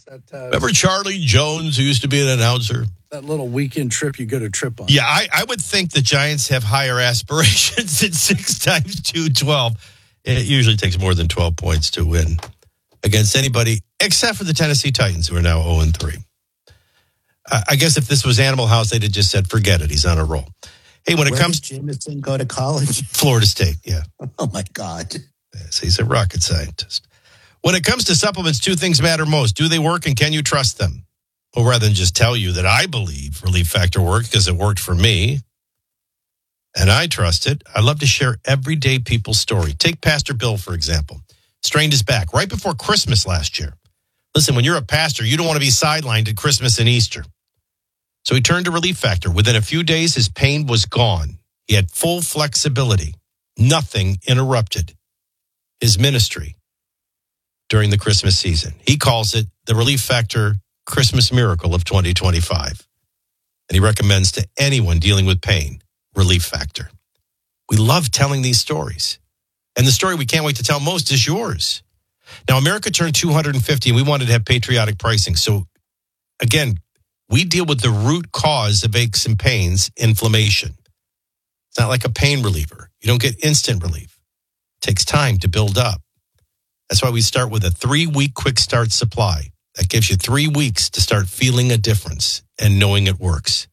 Remember Charlie Jones, who used to be an announcer? That little weekend trip you go to trip on. Yeah, I would think the Giants have higher aspirations than 6 times 2, 12. It usually takes more than 12 points to win against anybody, except for the Tennessee Titans, who are now 0-3. I guess if this was Animal House, they'd have just said, forget it. He's on a roll. Hey, when it comes to Jameson go to college? Florida State, yeah. Oh, my God. Yes, he's a rocket scientist. When it comes to supplements, 2 things matter most. Do they work and can you trust them? Well, rather than just tell you that I believe Relief Factor works because it worked for me and I trust it, I love to share everyday people's story. Take Pastor Bill, for example. Strained his back right before Christmas last year. Listen, when you're a pastor, you don't want to be sidelined at Christmas and Easter. So he turned to Relief Factor. Within a few days, his pain was gone. He had full flexibility. Nothing interrupted his ministry during the Christmas season. He calls it the Relief Factor Christmas Miracle of 2025. And he recommends to anyone dealing with pain, Relief Factor. We love telling these stories. And the story we can't wait to tell most is yours. Now, America turned 250 and we wanted to have patriotic pricing. So, again, we deal with the root cause of aches and pains, inflammation. It's not like a pain reliever. You don't get instant relief. It takes time to build up. That's why we start with a 3-week quick start supply. That gives you 3 weeks to start feeling a difference and knowing it works.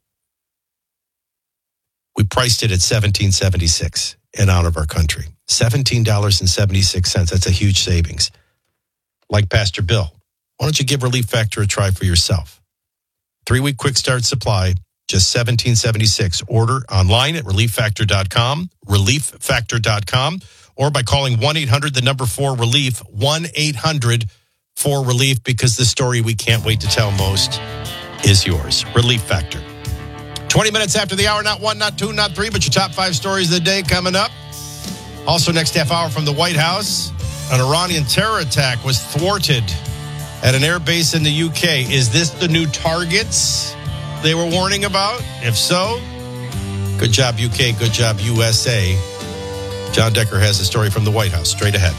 We priced it at $17.76 in honor of our country. $17.76. That's a huge savings. Like Pastor Bill, why don't you give Relief Factor a try for yourself? 3-week quick start supply, just $17.76. Order online at relieffactor.com, relieffactor.com, or by calling 1-800-4-RELIEF, 1-800-4-RELIEF, because the story we can't wait to tell most is yours. Relief Factor. 20 minutes after the hour, not 1, not 2, not 3, but your top 5 stories of the day coming up. Also, next half hour from the White House, an Iranian terror attack was thwarted at an air base in the UK. Is this the new targets they were warning about? If so, good job, UK. Good job, USA. John Decker has a story from the White House. Straight ahead.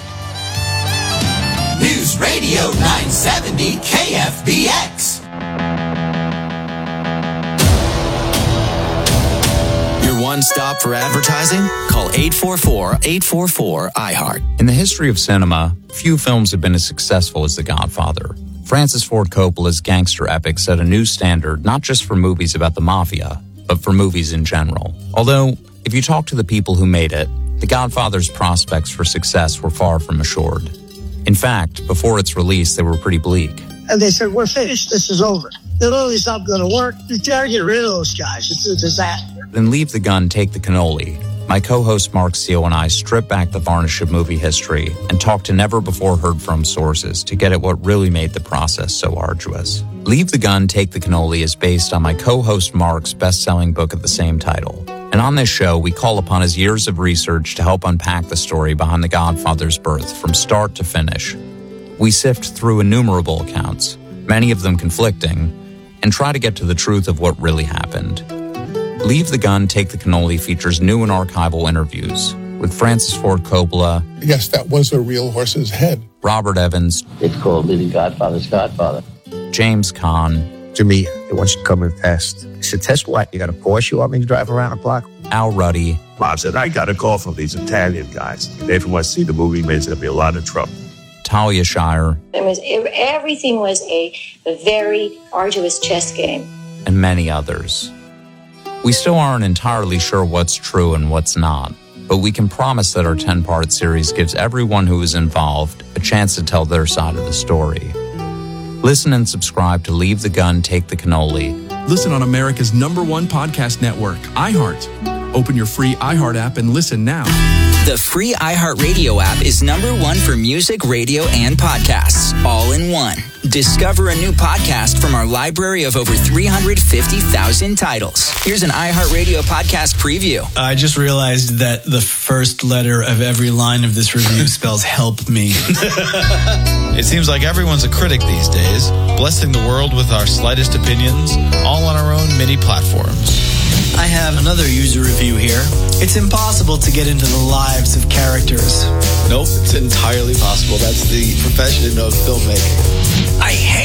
News Radio 970 KFBX. One stop for advertising? Call 844-844-IHEART. In the history of cinema, few films have been as successful as The Godfather. Francis Ford Coppola's gangster epic set a new standard not just for movies about the mafia, but for movies in general. Although, if you talk to the people who made it, The Godfather's prospects for success were far from assured. In fact, before its release, they were pretty bleak. And they said, we're finished. This is over. It's not going to work. You got to get rid of those guys. It's a disaster. Then Leave the Gun, Take the Cannoli. My co-host Mark Seal and I strip back the varnish of movie history and talk to never-before-heard-from sources to get at what really made the process so arduous. Leave the Gun, Take the Cannoli is based on my co-host Mark's best-selling book of the same title. And on this show, we call upon his years of research to help unpack the story behind The Godfather's birth from start to finish. We sift through innumerable accounts, many of them conflicting, and try to get to the truth of what really happened. Leave the Gun, Take the Cannoli features new and archival interviews with Francis Ford Coppola. Yes, that was a real horse's head. Robert Evans. It's called Living Godfather's Godfather. James Caan. Jimmy, they want you to come and test. He said, test what? You got a Porsche you want me to drive around the block? Al Ruddy. Bob said, I got a call from these Italian guys. They from what see the movie means there'll be a lot of trouble. Talia Shire. Everything was a very arduous chess game. And many others. We still aren't entirely sure what's true and what's not, but we can promise that our 10-part series gives everyone who is involved a chance to tell their side of the story. Listen and subscribe to Leave the Gun, Take the Cannoli. Listen on America's #1 podcast network, iHeart. Open your free iHeart app and listen now. The free iHeartRadio app is #1 for music, radio, and podcasts, all in one. Discover a new podcast from our library of over 350,000 titles. Here's an iHeartRadio podcast preview. I just realized that the first letter of every line of this review spells help me. It seems like everyone's a critic these days, blessing the world with our slightest opinions, all on our own mini platforms. I have another user review here. It's impossible to get into the lives of characters. Nope, it's entirely possible. That's the profession of filmmaking. I